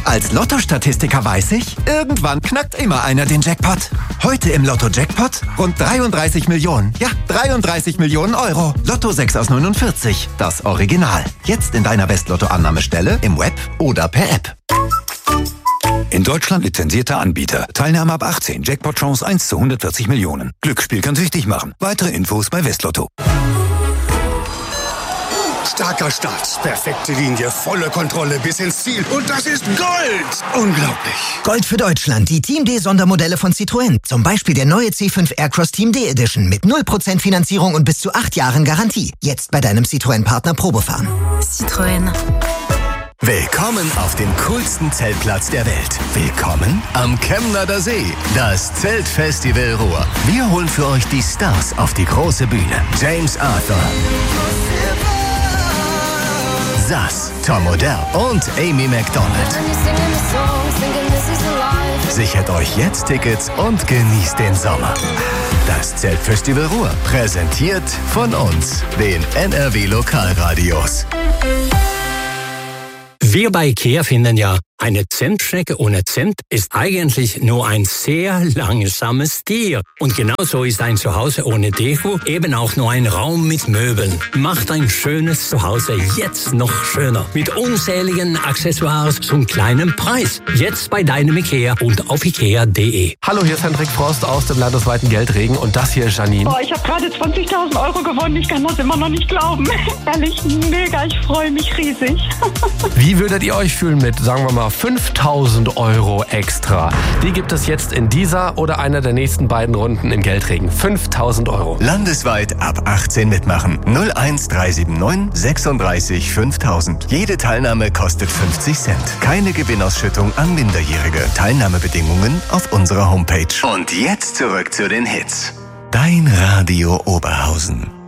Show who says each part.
Speaker 1: Als Lotto-Statistiker weiß ich, irgendwann knackt immer einer den Jackpot. Heute im Lotto-Jackpot rund 33 Millionen. Ja, 33 Millionen Euro. Lotto 6 aus 49, das Original. Jetzt in deiner West-Lotto-Annahmestelle, im Web oder per App.
Speaker 2: In Deutschland lizenzierter Anbieter. Teilnahme ab 18. Jackpot-Chance 1 zu 140 Millionen. Glücksspiel kann süchtig machen. Weitere Infos bei Westlotto.
Speaker 3: Starker Start, perfekte Linie, volle Kontrolle bis ins Ziel. Und das ist Gold! Unglaublich.
Speaker 4: Gold für Deutschland, die Team D Sondermodelle von Citroën. Zum Beispiel der neue C5 Aircross Team D Edition mit 0% Finanzierung und bis zu 8 Jahren Garantie. Jetzt bei deinem Citroën-Partner Probefahren.
Speaker 5: Citroën.
Speaker 6: Willkommen auf dem coolsten Zeltplatz der Welt. Willkommen am Kemnader See, das Zeltfestival Ruhr. Wir holen für euch die Stars auf die große Bühne. James Arthur, Sass, Tom Odell und Amy Macdonald. Sichert euch jetzt Tickets und genießt den Sommer. Das Zeltfestival Ruhr, präsentiert von uns, den NRW Lokalradios.
Speaker 7: Wir bei IKEA finden ja, eine Zentschnecke ohne Zent ist eigentlich nur ein sehr langsames Tier. Und genauso ist ein Zuhause ohne Deko eben auch nur ein Raum mit Möbeln. Macht ein schönes Zuhause jetzt noch schöner. Mit unzähligen Accessoires zum kleinen Preis. Jetzt bei deinem IKEA und auf ikea.de.
Speaker 8: Hallo, hier ist Hendrik Frost aus dem landesweiten Geldregen und das hier ist Janine.
Speaker 9: Oh, ich habe gerade 20.000 Euro gewonnen. Ich kann das immer noch nicht glauben. Ehrlich, mega. Ich freue mich riesig.
Speaker 8: Wie würdet ihr euch fühlen mit, sagen wir mal, 5.000 Euro extra? Die gibt es jetzt in dieser oder einer der nächsten beiden Runden im Geldregen. 5.000 Euro.
Speaker 6: Landesweit ab 18 mitmachen. 01379 36 5000. Jede Teilnahme kostet 50 Cent. Keine Gewinnausschüttung an Minderjährige. Teilnahmebedingungen auf unserer Homepage. Und jetzt zurück zu den Hits. Dein Radio Oberhausen.